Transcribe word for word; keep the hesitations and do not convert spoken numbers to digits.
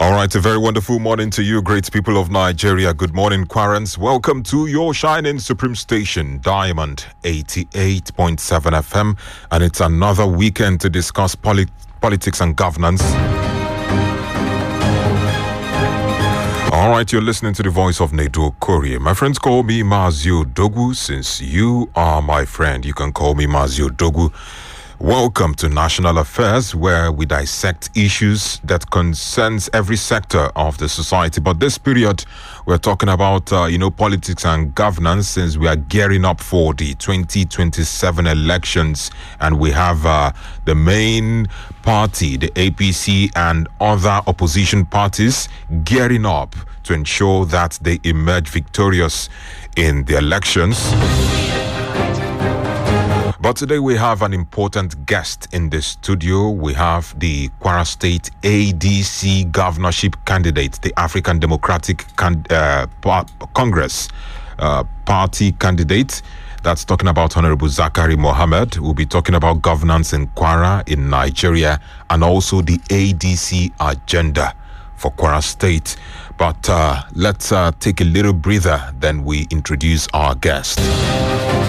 All right, a very wonderful morning to you, great people of Nigeria. Good morning, Quarrants. Welcome to your shining supreme station, Diamond eighty-eight point seven F M. And it's another weekend to discuss polit- politics and governance. All right, you're listening to the voice of Nedo Korea. My friends call me Mazio Dogu. Since you are my friend, you can call me Mazio Dogu. Welcome to National Affairs, where we dissect issues that concerns every sector of the society. But this period, we're talking about, uh, you know, politics and governance, since we are gearing up for the twenty twenty-seven elections. And we have uh, the main party, the A P C, and other opposition parties gearing up to ensure that they emerge victorious in the elections. But today we have an important guest in the studio. We have the Kwara State A D C governorship candidate, the African Democratic Con- uh, Congress uh, party candidate. That's talking about Honorable Zakari Mohammed. We'll be talking about governance in Kwara, in Nigeria, and also the A D C agenda for Kwara State. But uh, let's uh, take a little breather, then we introduce our guest.